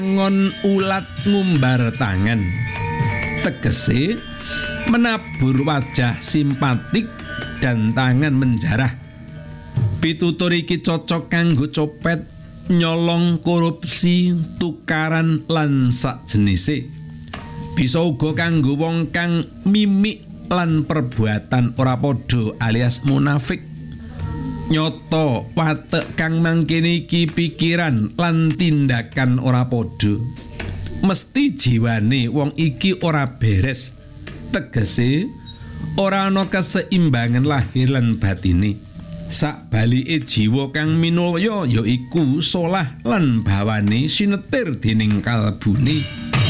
ngon ulat ngumbar tangan. Tegese menabur wajah simpatik dan tangan menjarah. Pitutur iki cocok kanggo copet, nyolong, korupsi, tukaran lan sakjenise. Bisa uga kanggo wong kang mimik lan perbuatan ora padha alias munafik. Nyoto watek kang mangkene iki pikiran lan tindakan ora padha. Mesti jiwane wong iki ora beres. Tegese ora ana keseimbangan lahir lan batine. Sakbalike jiwa kang minulya yaiku solah lan bawane sinetir dening kalbune.